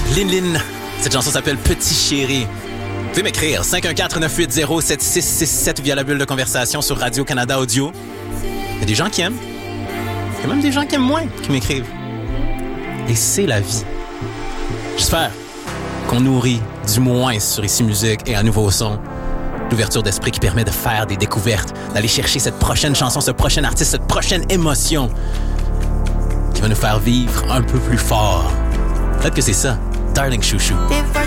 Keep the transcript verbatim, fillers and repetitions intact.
Lin Lin. Cette chanson s'appelle Petit Chéri. Vous pouvez m'écrire cinq un quatre neuf huit zéro sept six six sept via la bulle de conversation sur Radio-Canada Audio. Il y a des gens qui aiment. Il y a même des gens qui aiment moins qui m'écrivent. Et c'est la vie. J'espère qu'on nourrit du moins sur Ici Musique et un nouveau son. L'ouverture d'esprit qui permet de faire des découvertes, d'aller chercher cette prochaine chanson, ce prochain artiste, cette prochaine émotion qui va nous faire vivre un peu plus fort. Peut-être que c'est ça, Darling Chouchou. Des fois